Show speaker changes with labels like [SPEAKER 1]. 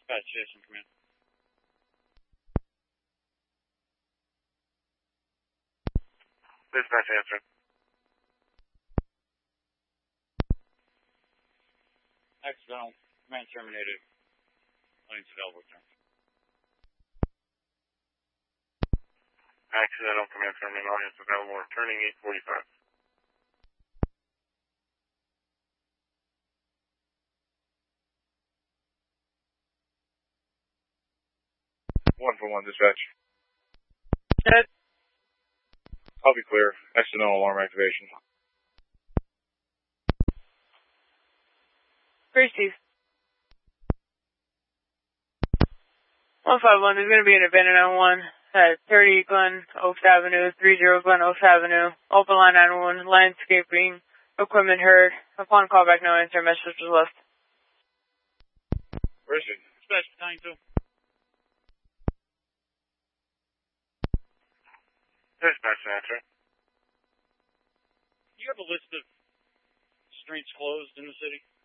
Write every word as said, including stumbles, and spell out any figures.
[SPEAKER 1] Dispatch, Jason, command.
[SPEAKER 2] Dispatch answer.
[SPEAKER 1] Accidental. Command terminated. Lanes available, turn.
[SPEAKER 2] Accidental. Command terminated. Audience available. Returning eight forty-five. One for one, dispatch.
[SPEAKER 3] Set.
[SPEAKER 2] I'll be clear. Accidental alarm activation.
[SPEAKER 3] Great, Steve. one five one, there's going to be an abandoned on one at thirty Glen Oaks Avenue, thirty Glen Oaks Avenue. Open line nine one one, landscaping, equipment heard. Upon callback, no answer, message was left.
[SPEAKER 2] Where is he?
[SPEAKER 1] Dispatch, battalion two.
[SPEAKER 2] Dispatch answer.
[SPEAKER 1] You have a list of streets closed in the city?